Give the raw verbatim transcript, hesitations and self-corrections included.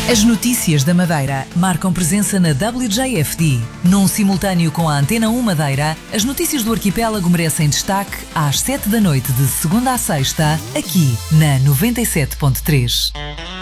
As notícias da Madeira marcam presença na W J F D. Num simultâneo com a Antena um Madeira, as notícias do arquipélago merecem destaque às sete da noite de segunda a sexta, aqui na noventa e sete ponto três.